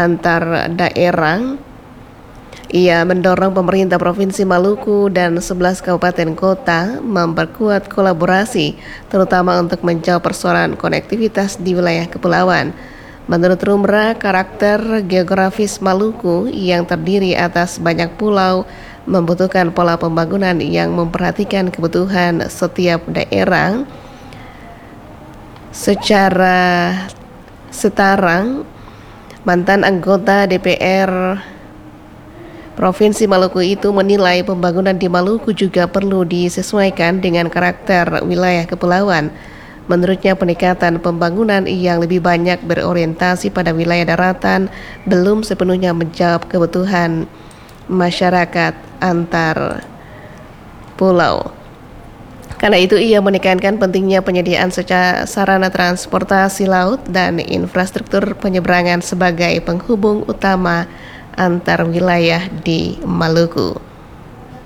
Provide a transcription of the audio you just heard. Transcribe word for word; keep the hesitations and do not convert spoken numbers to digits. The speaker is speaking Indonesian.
antar daerah. Ia mendorong pemerintah Provinsi Maluku dan sebelas kabupaten kota memperkuat kolaborasi, terutama untuk menjawab persoalan konektivitas di wilayah kepulauan. Menurut Rumra, karakter geografis Maluku yang terdiri atas banyak pulau membutuhkan pola pembangunan yang memperhatikan kebutuhan setiap daerah secara setara. Mantan anggota D P R Provinsi Maluku itu menilai pembangunan di Maluku juga perlu disesuaikan dengan karakter wilayah kepulauan. Menurutnya, peningkatan pembangunan yang lebih banyak berorientasi pada wilayah daratan belum sepenuhnya menjawab kebutuhan masyarakat antar pulau. Karena itu, ia menekankan pentingnya penyediaan secara sarana transportasi laut dan infrastruktur penyeberangan sebagai penghubung utama antar wilayah di Maluku.